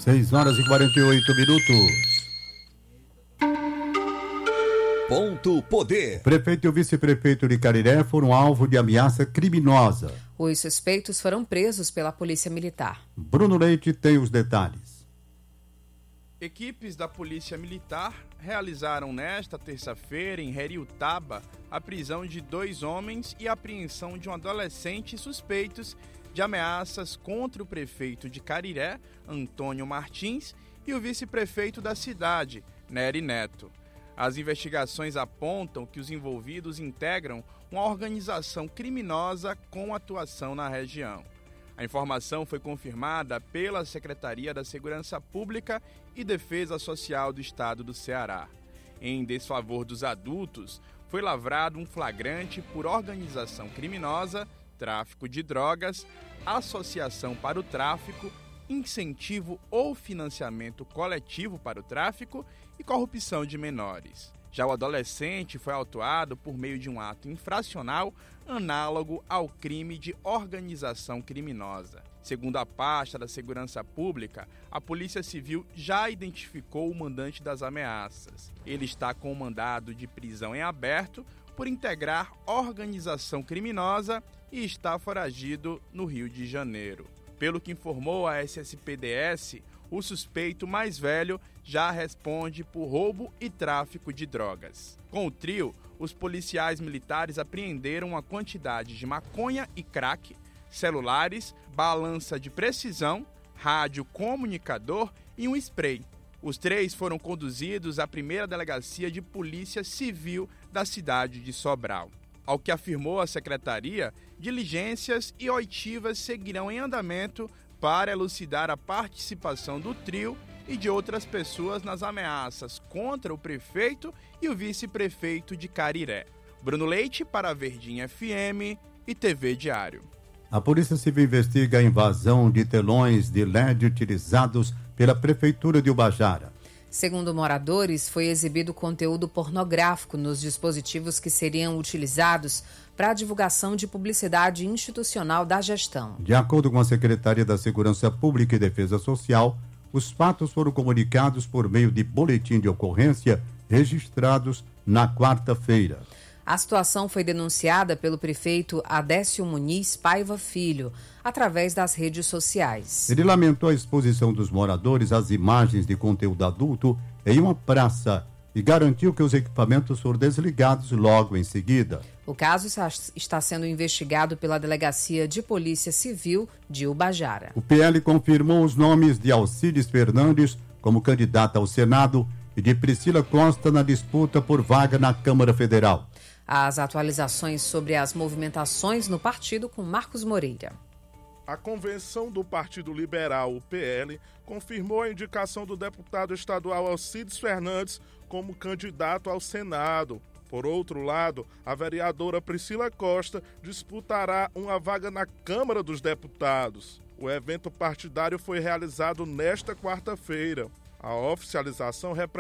6h48. Ponto Poder. Prefeito e o vice-prefeito de Cariré foram alvo de ameaça criminosa. Os suspeitos foram presos pela Polícia Militar. Bruno Leite tem os detalhes. Equipes da Polícia Militar realizaram nesta terça-feira em Heriutaba a prisão de 2 homens e a apreensão de um adolescente suspeitos de ameaças contra o prefeito de Cariré, Antônio Martins, e o vice-prefeito da cidade, Nery Neto. As investigações apontam que os envolvidos integram uma organização criminosa com atuação na região. A informação foi confirmada pela Secretaria da Segurança Pública e Defesa Social do Estado do Ceará. Em desfavor dos adultos, foi lavrado um flagrante por organização criminosa, tráfico de drogas, associação para o tráfico, incentivo ou financiamento coletivo para o tráfico e corrupção de menores. Já o adolescente foi autuado por meio de um ato infracional análogo ao crime de organização criminosa. Segundo a pasta da Segurança Pública, a Polícia Civil já identificou o mandante das ameaças. Ele está com mandado de prisão em aberto por integrar organização criminosa e está foragido no Rio de Janeiro. Pelo que informou a SSPDS, o suspeito mais velho já responde por roubo e tráfico de drogas. Com o trio, os policiais militares apreenderam uma quantidade de maconha e crack, celulares, balança de precisão, rádio comunicador e um spray. Os 3 foram conduzidos à primeira delegacia de polícia civil da cidade de Sobral. Ao que afirmou a secretaria, diligências e oitivas seguirão em andamento para elucidar a participação do trio e de outras pessoas nas ameaças contra o prefeito e o vice-prefeito de Cariré. Bruno Leite para a Verdinha FM e TV Diário. A Polícia Civil investiga a invasão de telões de LED utilizados pela Prefeitura de Ubajara. Segundo moradores, foi exibido conteúdo pornográfico nos dispositivos que seriam utilizados para a divulgação de publicidade institucional da gestão. De acordo com a Secretaria da Segurança Pública e Defesa Social, os fatos foram comunicados por meio de boletim de ocorrência registrados na quarta-feira. A situação foi denunciada pelo prefeito Adécio Muniz Paiva Filho, através das redes sociais. Ele lamentou a exposição dos moradores às imagens de conteúdo adulto em uma praça e garantiu que os equipamentos foram desligados logo em seguida. O caso está sendo investigado pela Delegacia de Polícia Civil de Ubajara. O PL confirmou os nomes de Alcides Fernandes como candidata ao Senado e de Priscila Costa na disputa por vaga na Câmara Federal. As atualizações sobre as movimentações no partido com Marcos Moreira. A convenção do Partido Liberal, o PL, confirmou a indicação do deputado estadual Alcides Fernandes como candidato ao Senado. Por outro lado, a vereadora Priscila Costa disputará uma vaga na Câmara dos Deputados. O evento partidário foi realizado nesta quarta-feira. A oficialização representa